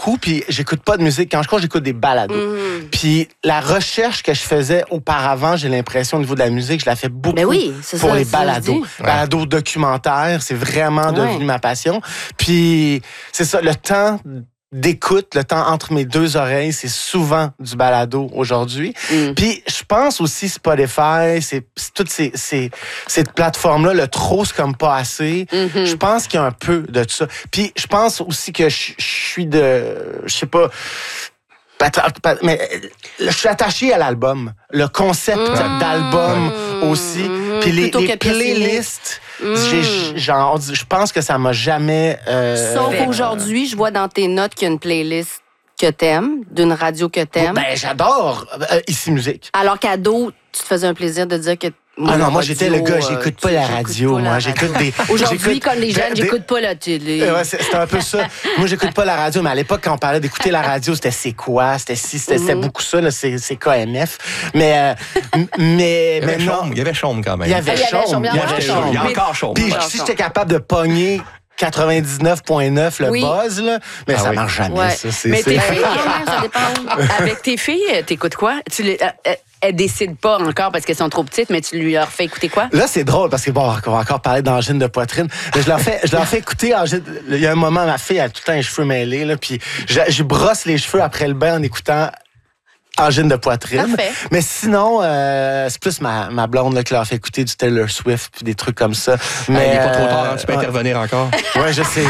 beaucoup, puis j'écoute pas de musique. Quand je cours, j'écoute des balados. Puis la recherche que je faisais auparavant, j'ai l'impression, au niveau de la musique, je la fais beaucoup pour les balados. Balados documentaires, c'est vraiment devenu ma passion. Puis c'est ça, le temps d'écoute, le temps entre mes deux oreilles, c'est souvent du balado aujourd'hui. Puis je pense aussi Spotify, c'est toutes ces plateformes-là, le trop, c'est comme pas assez. Je pense qu'il y a un peu de ça. Puis je pense aussi que je suis je sais pas... mais je suis attaché à l'album. Le concept d'album aussi. Puis les playlists... je pense que ça m'a jamais... Sauf aujourd'hui, je vois dans tes notes qu'il y a une playlist que t'aimes, d'une radio que t'aimes. Ben, j'adore Ici Musique. Alors qu'ado, tu te faisais un plaisir de dire que... moi, j'étais le gars, j'écoute pas la radio. Moi, j'écoute des... Aujourd'hui, comme les jeunes, j'écoute pas la télé. Ouais, c'était un peu ça. Moi, j'écoute pas la radio, mais à l'époque, quand on parlait d'écouter la radio, c'était C'est quoi? C'était beaucoup ça, là, c'est KMF. Mais non. Il y avait Chaume quand même. Il y avait Chaume. Il y a encore Chaume. Puis si j'étais capable de pogner 99.9 le buzz, là, mais ça marche jamais, ça. Mais tes filles, ça dépend. Avec tes filles, t'écoutes quoi? Elles décident pas encore parce qu'elles sont trop petites, mais tu leur fais écouter quoi? Là, c'est drôle parce que, on va encore parler d'angine de poitrine. Je leur fais écouter angine. Il y a un moment, ma fille a tout le temps les cheveux mêlés, là, puis je brosse les cheveux après le bain en écoutant angine de poitrine. Parfait. Mais sinon, c'est plus ma blonde là, qui leur fait écouter du Taylor Swift puis des trucs comme ça. Mais il n'est pas trop tard, tu peux intervenir encore. Ouais, je sais.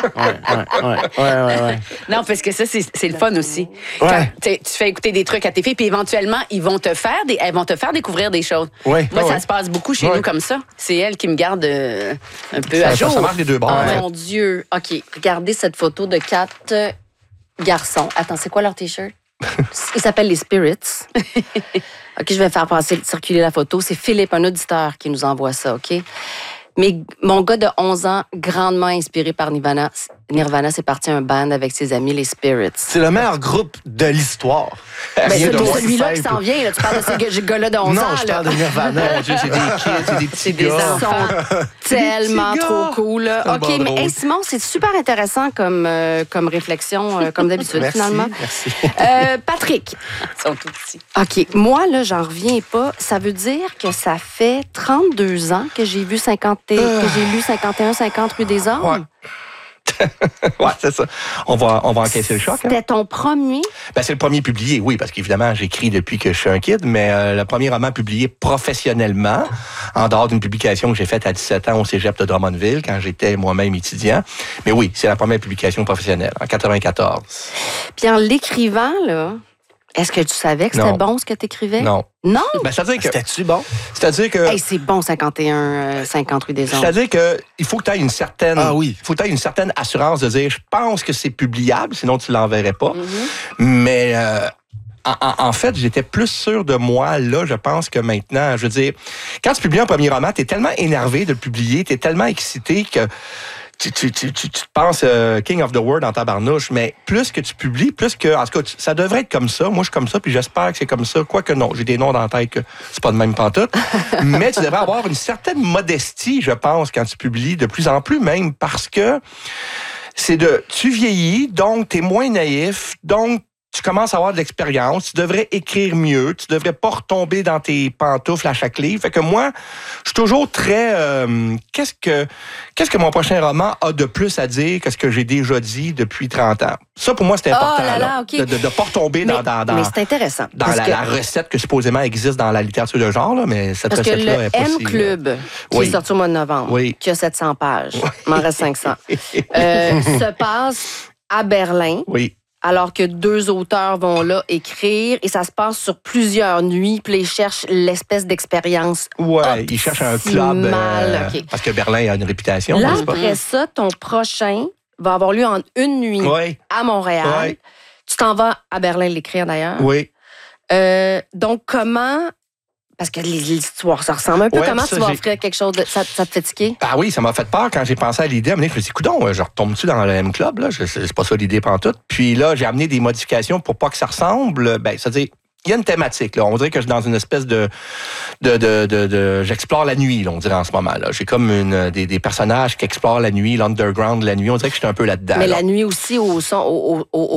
Ouais. Non, parce que ça, c'est le fun aussi. Quand tu fais écouter des trucs à tes filles, puis éventuellement, elles vont te faire découvrir des choses. Ouais. Moi, ça se passe beaucoup chez nous comme ça. C'est elle qui me garde un peu à jour. Ça marche les deux bords. Mon Dieu. OK, regardez cette photo de 4 garçons. Attends, c'est quoi leur T-shirt? Ils s'appellent les Spirits. OK, je vais faire circuler la photo. C'est Philippe, un auditeur, qui nous envoie ça, OK? Mais mon gars de 11 ans, grandement inspiré par Nirvana, c'est parti un band avec ses amis, les Spirits. C'est le meilleur groupe de l'histoire. Ben, c'est celui-là qui s'en vient. Là. Tu parles de ces gars-là de 11 ans. Non, je parle de Nirvana. C'est des kids, c'est des petits gars. Ils sont tellement trop cool. Là. OK, mais hey, Simon, c'est super intéressant comme réflexion, comme d'habitude, finalement. Merci. Patrick. Ils sont tout petits. OK, moi, là, j'en reviens pas. Ça veut dire que ça fait 32 ans que j'ai lu 51-50 rue des Hommes. Ouais. Ouais, c'est ça. On va encaisser le choc. C'était ton premier? Ben, c'est le premier publié, oui, parce qu'évidemment, j'écris depuis que je suis un kid, mais le premier roman publié professionnellement, en dehors d'une publication que j'ai faite à 17 ans au cégep de Drummondville, quand j'étais moi-même étudiant. Mais oui, c'est la première publication professionnelle, en 94. Puis en l'écrivant, là, est-ce que tu savais que c'était bon ce que tu écrivais? Non. Non? Ben, c'est-à-dire que... C'était-tu bon? C'est-à-dire que... Hey, c'est bon, 51-50 rue des Hommes. C'est-à-dire qu'il faut que tu aies une certaine... Ah oui. Faut que tu aies une certaine assurance de dire, je pense que c'est publiable, sinon tu l'enverrais pas. Mais... En fait, j'étais plus sûr de moi, là, je pense, que maintenant. Je veux dire, quand tu publies un premier roman, t'es tellement énervé de le publier, t'es tellement excité que tu te penses King of the World en tabarnouche, mais plus que tu publies, plus que... En tout cas, ça devrait être comme ça. Moi, je suis comme ça, puis j'espère que c'est comme ça. Quoique non, j'ai des noms dans la tête que c'est pas de même pantoute. Mais tu devrais avoir une certaine modestie, je pense, quand tu publies, de plus en plus même, parce que tu vieillis, donc t'es moins naïf, donc tu commences à avoir de l'expérience, tu devrais écrire mieux, tu devrais pas retomber dans tes pantoufles à chaque livre. Fait que moi, je suis toujours très... Qu'est-ce que mon prochain roman a de plus à dire que ce que j'ai déjà dit depuis 30 ans? Ça, pour moi, c'est important, okay. de ne pas retomber dans mais c'est intéressant. Dans la recette que supposément existe dans la littérature de genre, là, mais cette recette-là est pas si... Parce que le M-Club, qui est sorti au mois de novembre, qui a 700 pages, il m'en reste 500, se passe à Berlin. Oui. Alors que 2 auteurs vont là écrire et ça se passe sur plusieurs nuits, puis ils cherchent l'espèce d'expérience. Ouais, ils cherchent un club parce que Berlin a une réputation. Là, après ça, ton prochain va avoir lieu en une nuit à Montréal. Ouais. Tu t'en vas à Berlin l'écrire d'ailleurs. Oui. Donc, comment... Parce que les histoires, ça ressemble un peu. Comment tu vas offrir quelque chose de... Ça te fait tiquer? Ah oui, ça m'a fait peur quand j'ai pensé à l'idée. Je me suis dit, coudonc, je retombe-tu dans le M-Club? Là? C'est pas ça l'idée pantoute. Puis là, j'ai amené des modifications pour pas que ça ressemble. Ben, c'est-à-dire, il y a une thématique. Là. On dirait que je suis dans une espèce de j'explore la nuit, là, on dirait en ce moment. Là. J'ai comme des personnages qui explorent la nuit, l'underground de la nuit. On dirait que je suis un peu là-dedans. Mais là. la nuit aussi, au